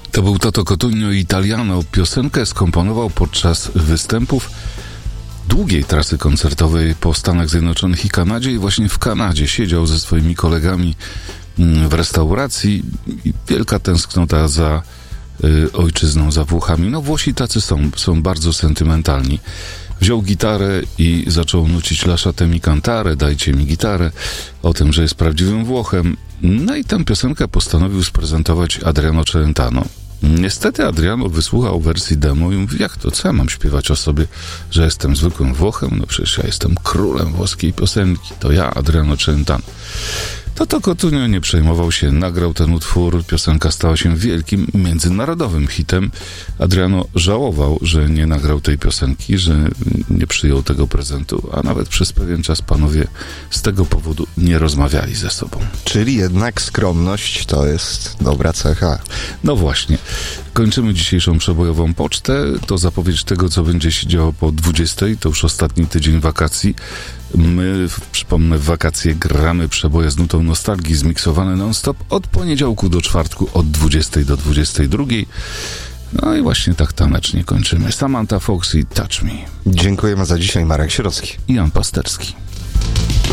To był Toto Cutugno i Italiano. Piosenkę skomponował podczas występów długiej trasy koncertowej po Stanach Zjednoczonych i Kanadzie i właśnie w Kanadzie siedział ze swoimi kolegami w restauracji i wielka tęsknota za ojczyzną, za Włochami. No Włosi tacy są bardzo sentymentalni. Wziął gitarę i zaczął nucić Lasciate mi cantare, dajcie mi gitarę, o tym, że jest prawdziwym Włochem. No i tę piosenkę postanowił sprezentować Adriano Celentano. Niestety Adriano wysłuchał wersji demo i mówi, jak to, co ja mam śpiewać o sobie, że jestem zwykłym Włochem? No przecież ja jestem królem włoskiej piosenki, to ja, Adriano Celentano. Toto Cutugno nie przejmował się, nagrał ten utwór, piosenka stała się wielkim, międzynarodowym hitem. Adriano żałował, że nie nagrał tej piosenki, że nie przyjął tego prezentu, a nawet przez pewien czas panowie z tego powodu nie rozmawiali ze sobą. Czyli jednak skromność to jest dobra cecha. No właśnie. Kończymy dzisiejszą przebojową pocztę. To zapowiedź tego, co będzie się działo po 20. To już ostatni tydzień wakacji. My, przypomnę, w wakacje gramy przeboje z nutą nostalgii zmiksowane non-stop od poniedziałku do czwartku od 20 do 22. No i właśnie tak tanecznie kończymy. Samantha Fox i Touch Me. Dziękujemy za dzisiaj, Marek Sierocki i Jan Pasterski.